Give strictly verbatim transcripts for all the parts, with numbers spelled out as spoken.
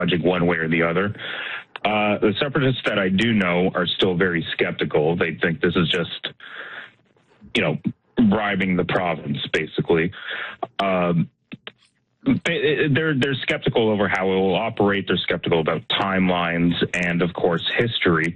project one way or the other. Uh, the separatists that I do know are still very skeptical. They think this is just, you know, bribing the province, basically. Um, they, they're they're skeptical over how it will operate. They're skeptical about timelines and, of course, history.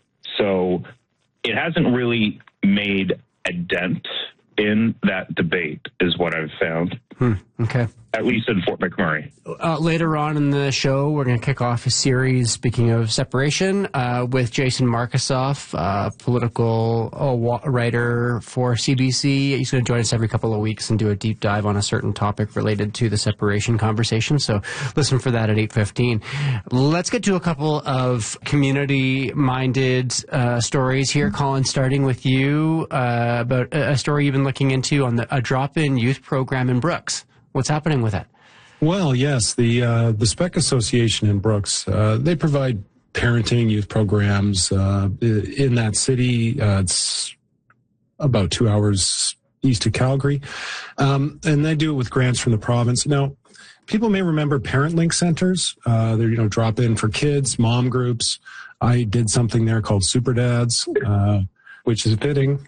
So it hasn't really made a dent in that debate, is what I've found. Hmm, okay. At least in Fort McMurray. Uh, later on in the show, we're going to kick off a series, speaking of separation, uh, with Jason Markusoff, uh, political uh, writer for C B C. He's going to join us every couple of weeks and do a deep dive on a certain topic related to the separation conversation. So listen for that at eight fifteen. Let's get to a couple of community-minded uh, stories here. Colin, starting with you, uh, about a story you've been looking into on the, a drop-in youth program in Brooks. What's happening with it? Well, yes, the uh, the Spec Association in Brooks, uh, they provide parenting youth programs uh, in that city. Uh, it's about two hours east of Calgary, um, and they do it with grants from the province. Now, people may remember Parent Link centers. Uh, they're you know drop in for kids, mom groups. I did something there called Super Dads, uh, which is fitting.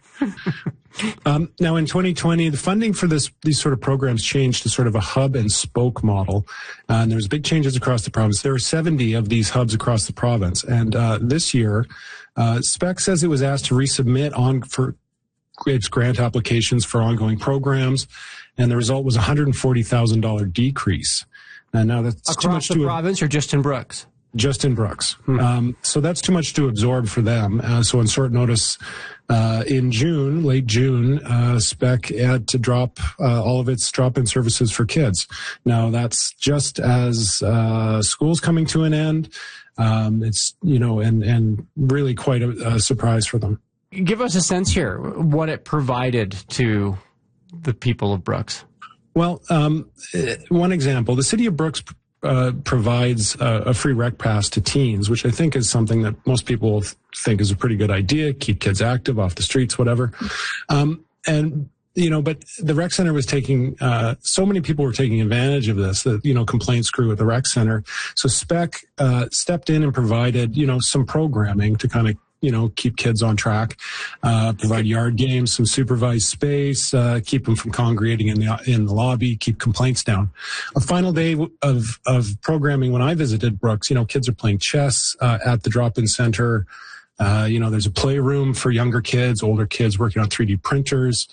Um, now, in twenty twenty, the funding for this these sort of programs changed to sort of a hub and spoke model, uh, and there's big changes across the province. There are seventy of these hubs across the province, and uh, this year, uh, Spec says it was asked to resubmit on for its grant applications for ongoing programs, and the result was a one hundred forty thousand dollars decrease. And now that's across too much the to province or just in Brooks? Just in Brooks. Hmm. Um, so that's too much to absorb for them. Uh, so on short notice, uh, in June, late June, uh, Spec had to drop uh, all of its drop-in services for kids. Now that's just as uh, school's coming to an end. Um, it's, you know, and, and really quite a, a surprise for them. Give us a sense here, what it provided to the people of Brooks. Well, um, one example, the city of Brooks Uh, provides uh, a free rec pass to teens, which I think is something that most people think is a pretty good idea. Keep kids active off the streets, whatever. Um, and, you know, but the rec center was taking, uh, so many people were taking advantage of this that, you know, complaints grew at the rec center. So Spec uh, stepped in and provided, you know, some programming to kind of, you know, keep kids on track, uh, provide yard games, some supervised space, uh, keep them from congregating in the in the lobby, keep complaints down. A final day of of programming when I visited Brooks, you know, kids are playing chess uh, at the drop-in center. Uh, you know, there's a playroom for younger kids, older kids working on three D printers.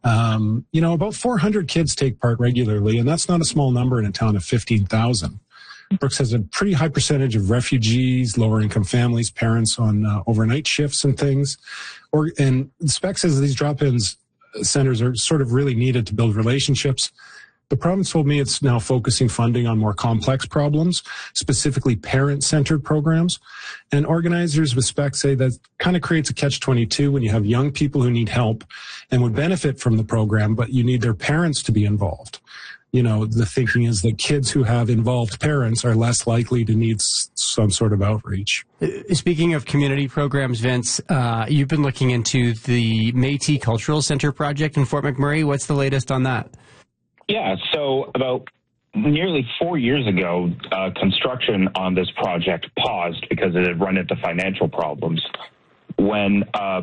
Um, you know, about four hundred kids take part regularly, and that's not a small number in a town of fifteen thousand. Brooks has a pretty high percentage of refugees, lower income families, parents on uh, overnight shifts and things. Or, and Spec says these drop-ins centers are sort of really needed to build relationships. The province told me it's now focusing funding on more complex problems, specifically parent-centered programs. And organizers with Spec say that kind of creates a catch twenty-two when you have young people who need help and would benefit from the program, but you need their parents to be involved. You know, the thinking is that kids who have involved parents are less likely to need s- some sort of outreach. Speaking of community programs, Vince, uh, you've been looking into the Métis Cultural Center project in Fort McMurray. What's the latest on that? Yeah, so about nearly four years ago, uh, construction on this project paused because it had run into financial problems. When uh,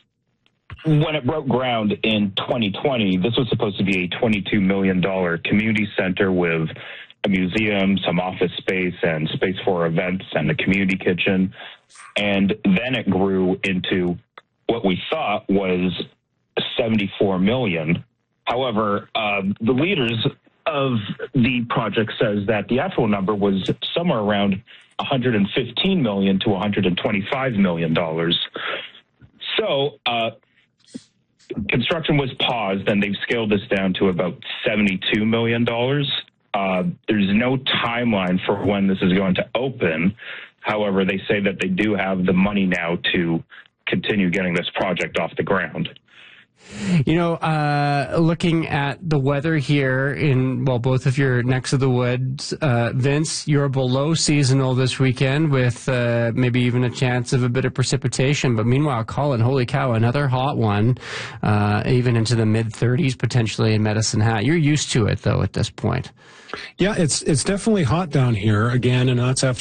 when it broke ground in twenty twenty, this was supposed to be a twenty-two million dollars community center with a museum, some office space, and space for events, and a community kitchen. And then it grew into what we thought was seventy-four million dollars. However, uh, the leaders of the project says that the actual number was somewhere around one hundred fifteen million dollars to one hundred twenty-five million dollars. So uh, construction was paused, and they've scaled this down to about seventy-two million dollars. Uh, there's no timeline for when this is going to open. However, they say that they do have the money now to continue getting this project off the ground. You know, uh, looking at the weather here in, well, both of your necks of the woods, uh, Vince, you're below seasonal this weekend with uh, maybe even a chance of a bit of precipitation. But meanwhile, Colin, holy cow, another hot one, uh, even into the mid thirties potentially in Medicine Hat. You're used to it, though, at this point. Yeah, it's it's definitely hot down here again, and that's after